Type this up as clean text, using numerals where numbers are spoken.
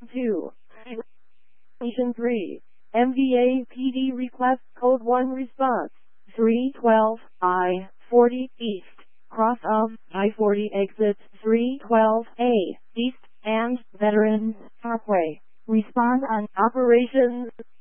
2. Station 3. MVA PD request code 1 response. 312 I-40 East. Cross of I-40 exit 312A East and Veterans Parkway. Respond on operations.